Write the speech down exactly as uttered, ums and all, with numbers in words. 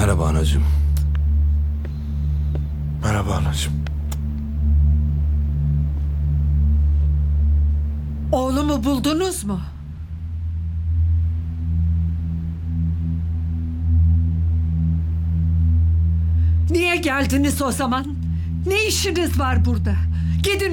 Merhaba anacığım. Merhaba anacığım. Oğlumu buldunuz mu? Niye geldiniz o zaman? Ne işiniz var burada? Gidin